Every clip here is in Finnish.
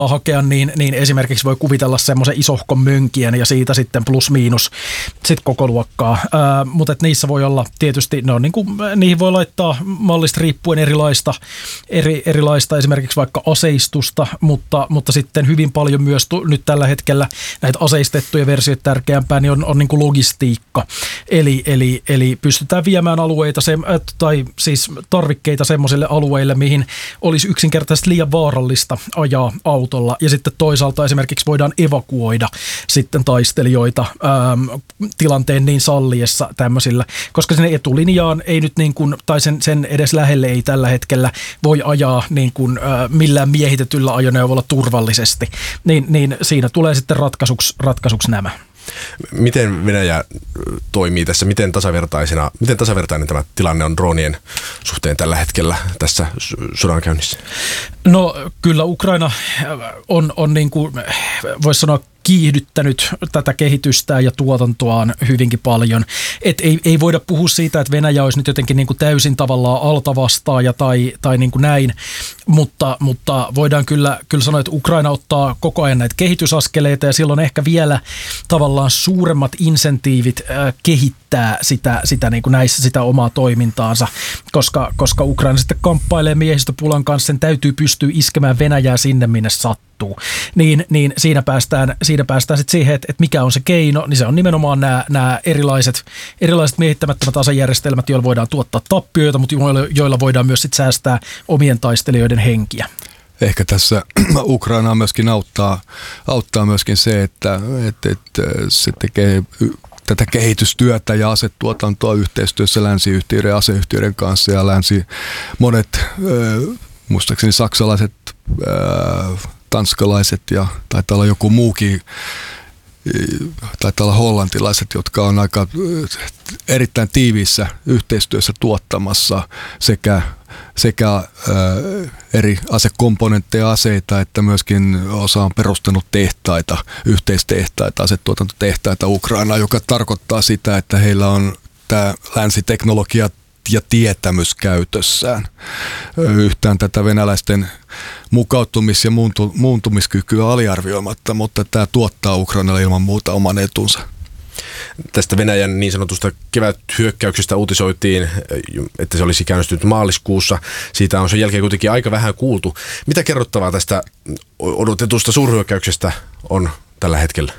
hakea, niin esimerkiksi voi kuvitella semmoisen isohkon mönkien ja siitä sitten plus miinus sitten koko luokkaa. Mutta niissä voi olla tietysti, niihin voi laittaa mallista riippuen erilaista esimerkiksi vaikka aseistusta, mutta sitten hyvin paljon myös nyt tällä hetkellä näitä aseistettuja versioita tärkeämpää niin on niin kuin logistiikka. Eli pystytään viemään alueita tai siis tarvikkeita semmoisille alueille, mihin olisi yksinkertaisesti liian vaarallista ajaa autolla. Ja sitten toisaalta esimerkiksi voidaan evakuoida sitten taistelijoita tilanteen niin salliessa tämmöisillä, koska sinne etulinjaan ei nyt niin kuin, tai sen edes lähelle ei tällä hetkellä voi ajaa niin kuin millään miehitetyllä ajoneuvolla turvallisesti. Niin siinä tulee sitten ratkaisuksi nämä. Miten Venäjä toimii tässä? Miten tasavertainen tämä tilanne on droonien suhteen tällä hetkellä tässä sodankäynnissä? No kyllä Ukraina on niin kuin voisi sanoa kiihdyttänyt tätä kehitystä ja tuotantoaan hyvinkin paljon. Ei voida puhua siitä, että Venäjä olisi nyt jotenkin niin kuin täysin tavallaan altavastaaja tai niin kuin näin, mutta voidaan kyllä sanoa, että Ukraina ottaa koko ajan näitä kehitysaskeleita ja silloin ehkä vielä tavallaan suuremmat insentiivit kehittää sitä niin kuin näissä sitä omaa toimintaansa, koska Ukraina sitten kamppailee miehistöpulan kanssa, sen täytyy pystyä iskemään Venäjää sinne, minne sattuu. Niin siinä päästään sitten siihen, että mikä on se keino, niin se on nimenomaan nämä erilaiset miehittämättömät asejärjestelmät, joilla voidaan tuottaa tappioita, mutta joilla voidaan myös sit säästää omien taistelijoiden henkiä. Ehkä tässä Ukrainaa myöskin auttaa myöskin se, että se tekee tätä kehitystyötä ja asetuotantoa yhteistyössä länsiyhtiöiden ja aseyhtiöiden kanssa ja monet muistaakseni saksalaiset, tanskalaiset ja taitaa olla joku muukin, taitaa olla hollantilaiset, jotka on aika erittäin tiiviissä yhteistyössä tuottamassa sekä eri asekomponentteja, aseita, että myöskin osa on perustanut tehtaita, yhteistehtaita, asetuotantotehtaita Ukrainaan, joka tarkoittaa sitä, että heillä on tämä länsiteknologia ja tietämys käytössään. Yhtään tätä venäläisten mukautumis- ja muuntumiskykyä aliarvioimatta, mutta tämä tuottaa Ukrainalle ilman muuta oman etunsa. Tästä Venäjän niin sanotusta keväthyökkäyksestä uutisoitiin, että se olisi käynnistynyt maaliskuussa. Siitä on sen jälkeen kuitenkin aika vähän kuultu. Mitä kerrottavaa tästä odotetusta suurhyökkäyksestä on tällä hetkellä?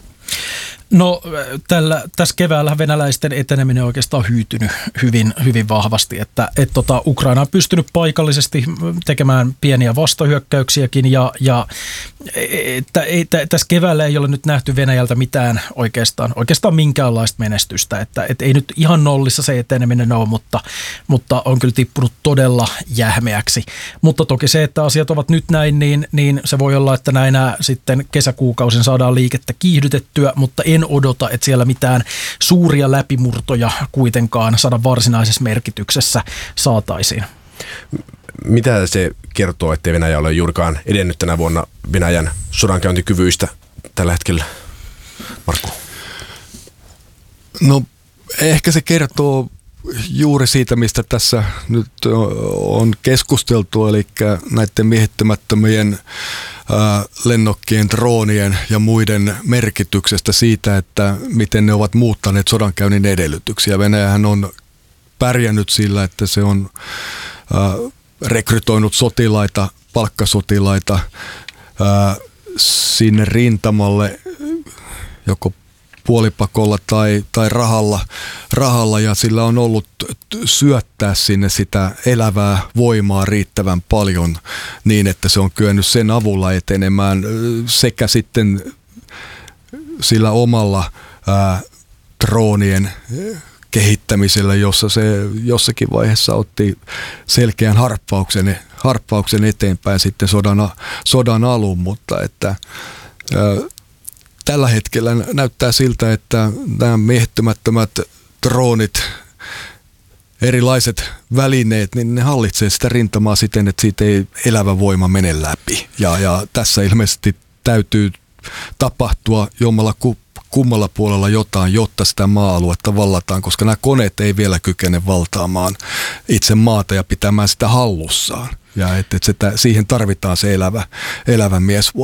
No tässä keväällä venäläisten eteneminen on oikeastaan hyytynyt hyvin vahvasti, että Ukraina on pystynyt paikallisesti tekemään pieniä vastahyökkäyksiäkin ja tässä keväällä ei ole nyt nähty Venäjältä mitään oikeastaan minkäänlaista menestystä, että ei nyt ihan nollissa se eteneminen ole, mutta on kyllä tippunut todella jähmeäksi. Mutta toki se, että asiat ovat nyt näin, niin se voi olla, että näinä sitten kesäkuukausin saadaan liikettä kiihdytettyä, mutta en odota, että siellä mitään suuria läpimurtoja kuitenkaan saada varsinaisessa merkityksessä saataisiin. Mitä se kertoo, ettei Venäjä ole juurikaan edennyt tänä vuonna Venäjän sodankäyntikyvyistä tällä hetkellä? Markku? No ehkä se kertoo juuri siitä, mistä tässä nyt on keskusteltu, eli näiden miehittämättömien lennokkien, droonien ja muiden merkityksestä siitä, että miten ne ovat muuttaneet sodankäynnin edellytyksiä. Venäjähän on pärjännyt sillä, että se on rekrytoinut sotilaita, palkkasotilaita sinne rintamalle joko puolipakolla tai rahalla ja sillä on ollut syöttää sinne sitä elävää voimaa riittävän paljon niin, että se on kyennyt sen avulla etenemään sekä sitten sillä omalla droonien kehittämisellä, jossa se jossakin vaiheessa otti selkeän harppauksen eteenpäin sitten sodan alun, mutta että tällä hetkellä näyttää siltä, että nämä miehittämättömät droonit, erilaiset välineet, niin ne hallitsee sitä rintamaa siten, että siitä ei elävä voima mene läpi. Ja tässä ilmeisesti täytyy tapahtua jommalla kummalla puolella jotain, jotta sitä maa-aluetta vallataan, koska nämä koneet ei vielä kykene valtaamaan itse maata ja pitämään sitä hallussaan. Ja siihen tarvitaan se elävä mies.